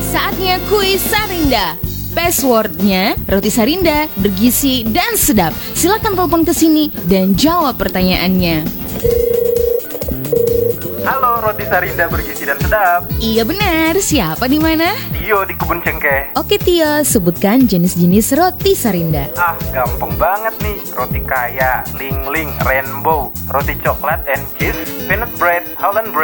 Saatnya kuis Sarinda. Passwordnya roti Sarinda, bergizi dan sedap. Silakan telepon ke sini dan jawab pertanyaannya. Halo, roti Sarinda bergizi dan sedap. Iya benar, siapa di mana? Tio di Kebun Cengkeh. Oke Tio, sebutkan jenis-jenis roti Sarinda. Gampang banget nih. Roti kaya, ling-ling, rainbow, roti coklat and cheese, peanut bread, Holland bread.